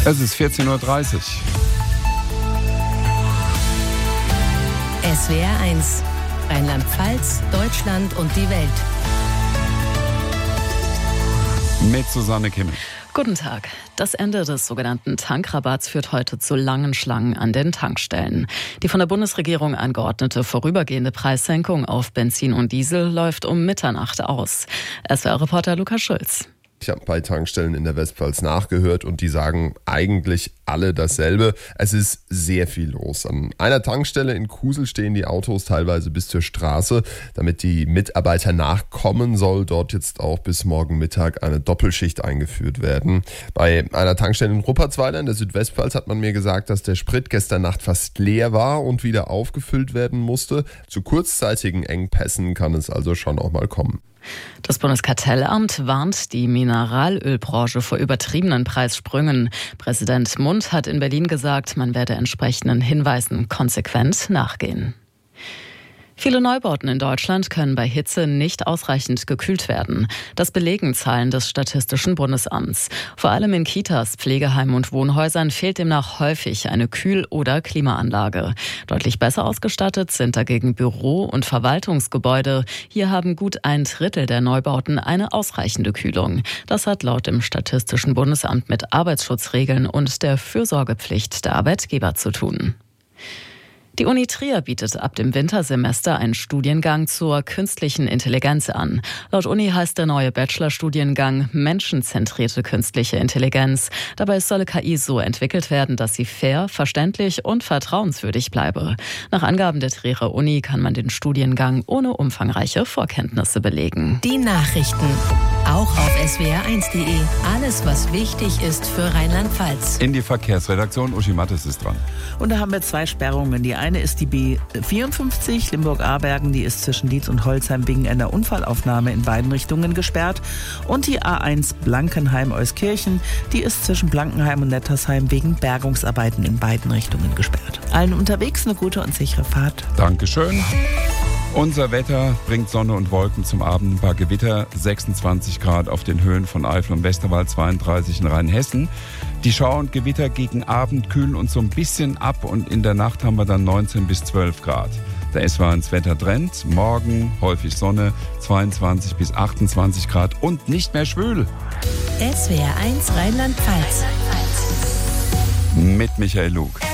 Es ist 14.30 Uhr. SWR 1, Rheinland-Pfalz, Deutschland und die Welt. Mit Susanne Kimmel. Guten Tag. Das Ende des sogenannten Tankrabatts führt heute zu langen Schlangen an den Tankstellen. Die von der Bundesregierung angeordnete vorübergehende Preissenkung auf Benzin und Diesel läuft um Mitternacht aus. SWR-Reporter Lukas Schulz. Ich habe bei Tankstellen in der Westpfalz nachgehört und die sagen eigentlich alle dasselbe. Es ist sehr viel los. An einer Tankstelle in Kusel stehen die Autos teilweise bis zur Straße. Damit die Mitarbeiter nachkommen, soll dort jetzt auch bis morgen Mittag eine Doppelschicht eingeführt werden. Bei einer Tankstelle in Ruppertsweiler in der Südwestpfalz hat man mir gesagt, dass der Sprit gestern Nacht fast leer war und wieder aufgefüllt werden musste. Zu kurzzeitigen Engpässen kann es also schon auch mal kommen. Das Bundeskartellamt warnt die Mineralölbranche vor übertriebenen Preissprüngen. Präsident Mund hat in Berlin gesagt, man werde entsprechenden Hinweisen konsequent nachgehen. Viele Neubauten in Deutschland können bei Hitze nicht ausreichend gekühlt werden. Das belegen Zahlen des Statistischen Bundesamts. Vor allem in Kitas, Pflegeheimen und Wohnhäusern fehlt demnach häufig eine Kühl- oder Klimaanlage. Deutlich besser ausgestattet sind dagegen Büro- und Verwaltungsgebäude. Hier haben gut 1/3 der Neubauten eine ausreichende Kühlung. Das hat laut dem Statistischen Bundesamt mit Arbeitsschutzregeln und der Fürsorgepflicht der Arbeitgeber zu tun. Die Uni Trier bietet ab dem Wintersemester einen Studiengang zur künstlichen Intelligenz an. Laut Uni heißt der neue Bachelorstudiengang menschenzentrierte künstliche Intelligenz. Dabei solle KI so entwickelt werden, dass sie fair, verständlich und vertrauenswürdig bleibe. Nach Angaben der Trierer Uni kann man den Studiengang ohne umfangreiche Vorkenntnisse belegen. Die Nachrichten, auch auf swr1.de. Alles, was wichtig ist für Rheinland-Pfalz. In die Verkehrsredaktion, Uschi Mattes ist dran. Und da haben wir 2 Sperrungen. Die eine ist die B54 Limburg-Abergen, die ist zwischen Dietz und Holzheim wegen einer Unfallaufnahme in beiden Richtungen gesperrt. Und die A1 Blankenheim-Euskirchen, die ist zwischen Blankenheim und Nettersheim wegen Bergungsarbeiten in beiden Richtungen gesperrt. Allen unterwegs eine gute und sichere Fahrt. Dankeschön. Unser Wetter bringt Sonne und Wolken zum Abend, ein paar Gewitter, 26 Grad auf den Höhen von Eifel und Westerwald, 32 in Rheinhessen. Die Schauer und Gewitter gegen Abend kühlen uns so ein bisschen ab und in der Nacht haben wir dann 19 bis 12 Grad. Der SWR1 Wettertrend, morgen häufig Sonne, 22 bis 28 Grad und nicht mehr schwül. SWR 1 Rheinland-Pfalz. Mit Michael Lug.